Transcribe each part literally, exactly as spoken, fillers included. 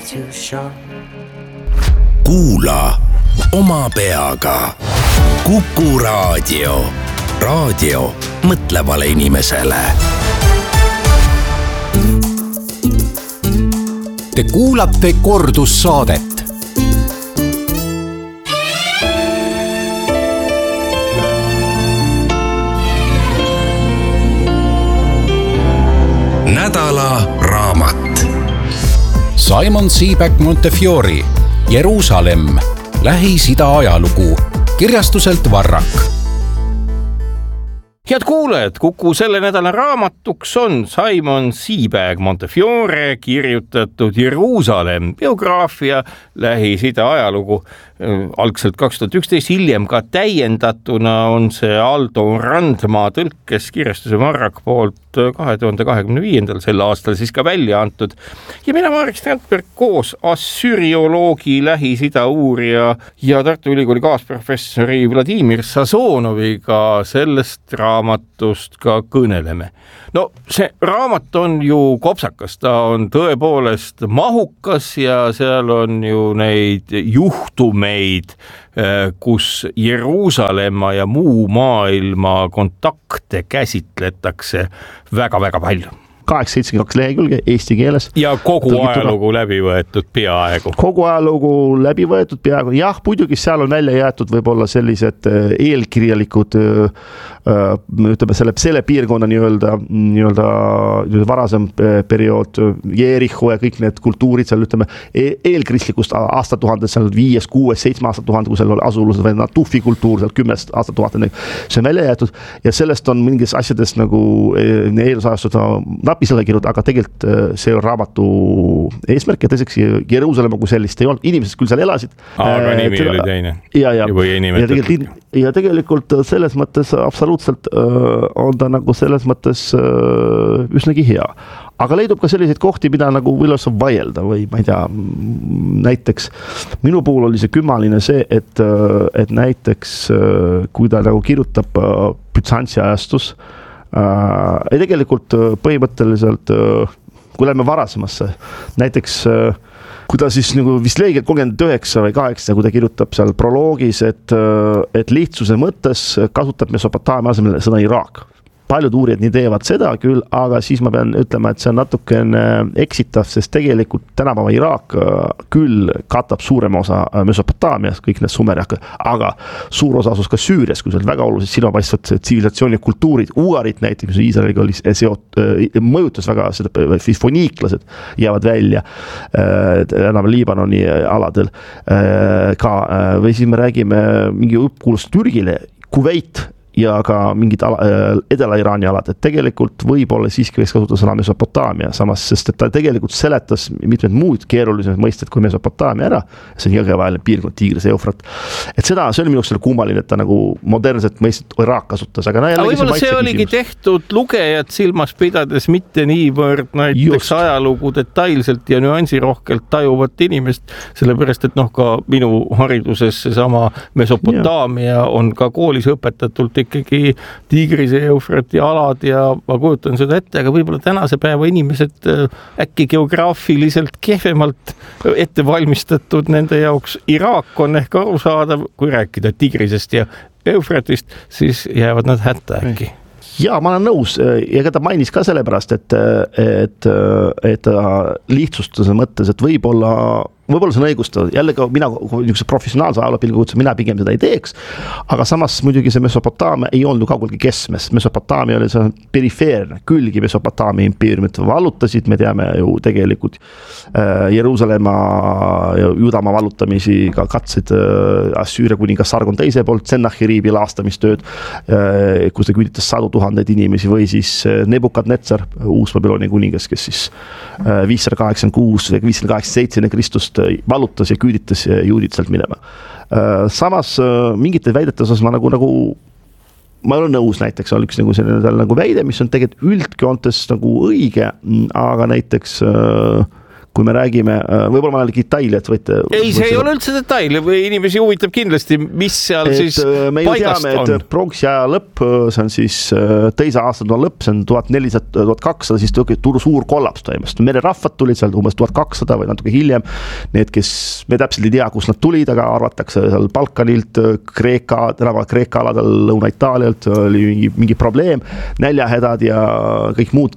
too short. Kuula oma peaga. Kuku raadio. Raadio mõtlevale inimesele. Te kuulate kordussaadet. Nädala raamat. Simon Sebag Montefiore, Jeruusalemm, Lähis-Ida ajalugu, kirjastuselt Varrak. Head kuulajad, Kuku selle nädala raamatuks on Simon Sebag Montefiore kirjutatud Jeruusalemm, biograafia, Lähis-Ida ajalugu. Algselt kaks tuhat üksteist, hiljem ka täiendatuna on see Aldo Randmaa tõlkes kirjastuse Varrak poolt kahe tuhande kahekümne viiendal sel aastal siis ka välja antud. Ja mina Marek Strandberg koos assyrioloogi, Lähis-Ida uurija ja Tartu Ülikooli kaasprofessori Vladimir Sazonoviga sellest raamatust ka kõneleme. No see raamat on ju kopsakas, ta on tõepoolest mahukas ja seal on ju neid juhtumeid, kus Jeruusalemma ja muu maailma kontakte käsitletakse väga-väga palju. kaheksa seitsekümmend kaks lehekülge eesti keeles. Ja kogu ajalugu läbi võetud peaaegu. Kogu ajalugu läbi võetud peaaegu. Jah, muidugi seal on välja jäetud võib-olla sellised eelkirjalikud, ütleme selle, selle piirkonna nii-öelda, nii-öelda varasem periood, Jeeriho ja kõik need kultuurid seal, ütleme, eelkristlikust aastatuhandest, seal viies, kuues, seitsme aastatuhande, kui seal oli asulused või Natufi kultuur, seal kümnest aastatuhande, see on välja jäetud ja sellest on mingis asjades nagu eelusajastud napisele kirjutada, aga tegelikult see on raamatu eesmärk ja teiseks Jeruusalemma kui sellist ei olnud, inimesed küll seal elasid. Aga nimi oli teine. Ja, ja, ja, tegelikult, ja tegelikult selles mõttes absoluutselt on ta nagu selles mõttes üsnagi hea. Aga leidub ka selliseid kohti, mida nagu võilas vaielda või ma ei tea, näiteks minu puhul oli see kümmaline see, et, et näiteks kui ta nagu kirjutab Bütsantsi ajastus, äh, ei tegelikult põhimõtteliselt, kui lähme varasemasse, näiteks kui ta siis nagu vist leegel kolmkümmend üheksa või kaheksa, kui ta kirjutab seal proloogis, et, et lihtsuse mõttes kasutab Mesopotaamia asemel sõna Iraak. Paljud uurijad nii teevad seda küll, aga siis ma pean ütlema, et see on natukene eksitav, sest tegelikult tänapäeva Iraak küll katab suurema osa Mesopotaamias, kõik need sumeriakad, aga suur osa asus ka Süürias, kui see on väga olulised silmapaistvad tsivilisatsiooni kultuurid, uuarid näiteks, mis Iisraeliga oli seot, mõjutas väga seda, foniiklased jäävad välja enam Liibanoni aladel ka, või siis me räägime mingi õppkuulust Türgile, Kuveit ja ka mingid Edela-Iraani alad, et tegelikult võib-olla siiski võiks kasutada sõna Mesopotaamia samas, sest et ta tegelikult seletas mitmed muud keerulised mõisted kui Mesopotaamia ära, see on jõgevaheline piirkond, Tigris ja Eufrat. Et seda, see oli minuks selle kummaline, et ta nagu modernset mõistet Iraak kasutas, aga, aga võib-olla see, see oligi tehtud lugejad silmas pidades mitte niivõrd näiteks Just. ajalugu detailselt ja nüansirohkelt tajuvat inimest, sellepärast, et noh, ka minu hariduses seesama Mesopotaamia ja. on ka koolis õpetatult ikkagi Tigris ja Eufrati alad ja ma kujutan seda ette, aga võib-olla tänase päeva inimesed äkki geograafiliselt kehvemalt ette valmistatud nende jaoks Iraak on ehk arusaadav, kui rääkida Tigrisest ja Eufratist, siis jäävad nad hätta äkki. Ja ma olen nõus ja ka ta mainis ka sellepärast, et, et, et lihtsustuse mõttes, et võib-olla võib-olla see on õigustatud, jällegi mina niisuguse professionaalse ajaloopilgu kutsun, mina pigem seda ei teeks, aga samas muidugi see Mesopotaamia ei olnud kaugelgi keskmes, Mesopotaamia oli see perifeerne, külgi Mesopotaamia impeeriumit vallutasid, me teame ju tegelikult äh, Jeruusalemma ja Judamaa vallutamisi ka katsid äh, Assüüria kuningas Sargon teise poolt, Sennaheriibi laastamistööd, äh, kus ta küüditas sadu tuhandeid inimesi või siis äh, Nebukadnetsar, uus Babyloni kuningas, kes siis äh, viissada kaheksakümmend kuus või viissada kaheksakümmend seitse enne Kristust valutas ja küüditas juudid sealt minema. Samas mingite väidete osas ma nagu, nagu ma olen nõus näiteks, on üks nagu selline nagu väide, mis on tegelikult üldkoontes nagu õige, aga näiteks kui me räägime, võib-olla ma olen detaili, et võite... Ei, see ei ole üldse detail või inimesi huvitab kindlasti, mis seal et siis me paigast teame, on. Et pronksi aja lõpp, see on siis teise aastatuna lõpp, see on tuhat nelisada, tuhat kakssada, siis tuli suur kollaps toimust. Mererahvad tulid seal umbes tuhat kakssada või natuke hiljem. Need, kes me täpselt ei tea, kus nad tulid, aga arvatakse seal Balkanilt, Kreeka, tänava Kreeka aladel, Lõuna-Itaalialt oli mingi, mingi probleem, näljahädad ja kõik muud,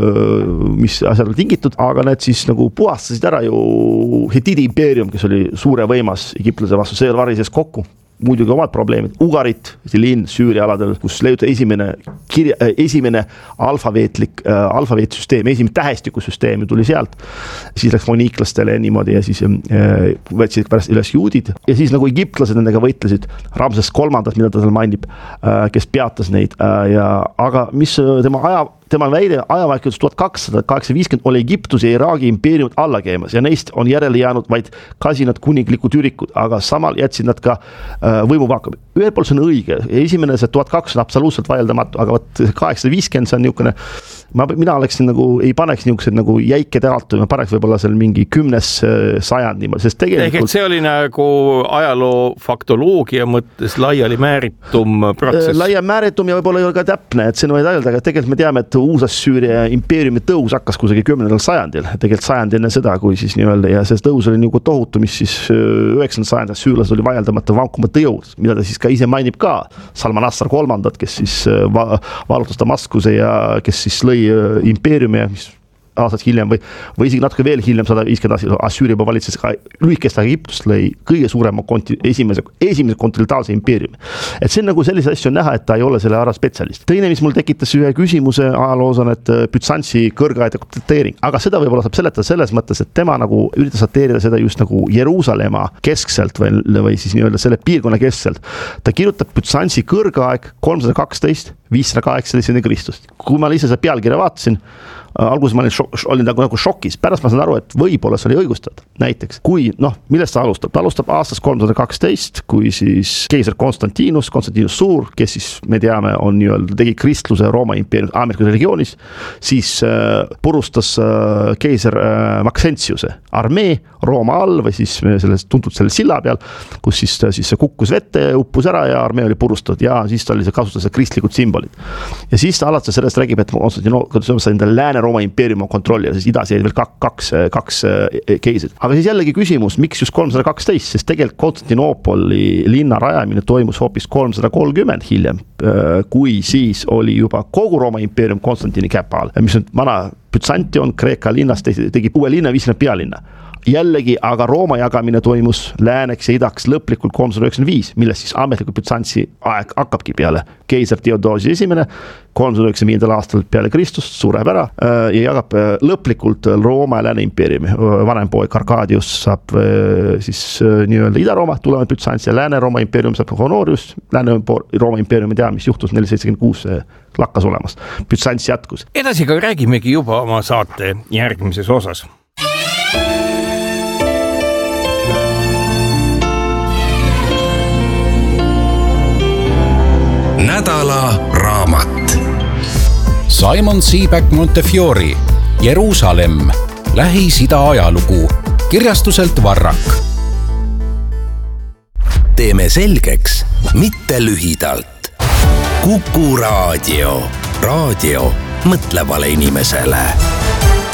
mis asjad on tingitud, aga need siis nagu puhastasid ära ju Hittidi impeerium, kes oli suure võimas Egiptlase vastu, see varises kokku. Muidugi omad probleemid. Ugarit, linn Süüria aladel, kus leiuti esimene, kirja, esimene alfabeetlik, äh, alfabeetsüsteem, esimene tähestikusüsteem tuli sealt. Siis läks moniiklastele niimoodi ja siis äh, võtsid pärast üles juudid. Ja siis nagu egiptlased nendega võitlesid, Ramses kolmandat, mida ta seal mainib, äh, kes peatas neid. Äh, ja, aga mis tema aja tema väide ajavaikutus tuhat kakssada kaheksakümmend oli Egiptus ja Iraagi impeeriumid alla käimas ja neist on järele jäänud vaid kasinad kuninglikud ürikud, aga samal jätsid nad ka äh, võimuvaakum. Ühel pool see on õige, esimene see tuhat kakssada on absoluutselt vaieldamatu, aga võt kaheksasada viiskümmend see on niisugune, ma, mina oleksin nagu, ei paneks niisugused nagu jäike tealt, ma paneks võib-olla seal mingi kümnes sajand niimoodi, sest tegelikult... Ehk see oli nagu ajaloo faktoloogia mõttes laiali määritum protsess? Laia määritum ja võib-olla ei ole ka täpne, et see on vaid öelda, aga tegelikult me teame, et Uus-Süüria impeeriumi tõus hakkas kusagil kümnendal sajandil, tegelikult sajand enne seda, kui siis nii-öelda, ja see tõus oli nagu tohutu, mis siis üheksandal sajandil süürlased oli vaieldamata vankumate jõud, mida ta siis ka ise mainib ka, Salman Assar kolmandat, kes siis va valutas Damaskuse ja kes siis lõi impeeriumi, mis aastat hiljem või, või isegi natuke veel hiljem sada viiskümmend aastat Assüüria juba valitses ka lühikest Egiptust lõi kõige suurema konti, esimese, esimese kontinentaalse impeeriumi. Et see on nagu sellise asju näha, et ta ei ole selle ära spetsialist. Teine, mis mul tekitas ühe küsimuse ajaloos on, et Bütsantsi kõrgaide dateering, aga seda võib-olla saab seletada selles mõttes, et tema nagu üritas dateerida seda just nagu Jeruusalemma keskselt või, või siis nii-öelda selle piirkonna keskselt. Ta kirjutab Bütsantsi kõrgaeg kolmsada kaksteist, viissada kaheksateist enne Kristust. Kui ma ise seda pealkirja vaatasin, alguses ma olin, šok, olin nagu, nagu šokis, pärast ma saan aru, et võib-olla see oli õigustatud. Näiteks, kui, noh, millest ta alustab? Ta alustab aastast kolmsada kaksteist, kui siis keiser Konstantinus, Konstantinus Suur, kes siis, me teame, on nii-öelda, tegi kristluse Rooma impeeriumi Ameerika religioonis, siis äh, purustas äh, keiser äh, Maxentiuse armee Rooma all või siis selles, tuntud selle silla peal, kus siis, siis kukkus vette, uppus ära ja armee oli purustatud ja siis ta oli see kasutas kristlikud sümbolid. Ja siis ta alates sellest räägib, et Konstantinus sai enda lääne Rooma impeerium kontrolli ja siis idas jäid veel kaks, kaks keisrit. Aga siis jällegi küsimus, miks just kolmsada kaksteist, sest tegelikult Konstantinoopoli linna rajamine toimus hoopis kolmsada kolmkümmend hiljem, kui siis oli juba kogu Rooma impeerium Konstantini käpa all, mis on vana Bütsantion, Kreeka linnast tegi uue linna, viis pealinna. Jällegi, aga Rooma jagamine toimus lääneks ja idaks lõplikult kolmsada üheksakümmend viis, millest siis ametlikult Bütsantsi aeg hakkabki peale keiser Theodosius esimene, kolmsada üheksakümmend viis aastal peale Kristust, sureb ära ja jagab lõplikult Rooma ja Lääne impeeriumi. Vanem poeg Arkadius saab siis nii-öelda Ida-Rooma, tulevad Bütsantsi ja Lääne-Rooma impeerium saab Honorius, Lääne-Rooma impeeriumi tea, mis juhtus nelisada seitsekümmend kuus lakkas olemas. Bütsants jätkus. Edasi ka räägimegi juba oma saate järgmises osas. Nädala raamat. Simon Sebag Montefiore, Jeruusalemm, Lähis-Ida ajalugu, kirjastuselt Varrak. Teeme selgeks, mitte lühidalt. Kuku raadio. Raadio mõtlevale inimesele.